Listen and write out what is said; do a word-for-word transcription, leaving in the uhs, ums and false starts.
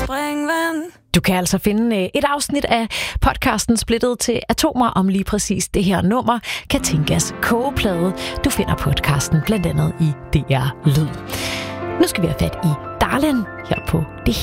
springvand. Du kan altså finde et afsnit af podcasten Splittet til atomer om lige præcis det her nummer, Katinkas kogeplade. Du finder podcasten blandt andet i D R Lyd. Nu skal vi have fat i Darlin her på det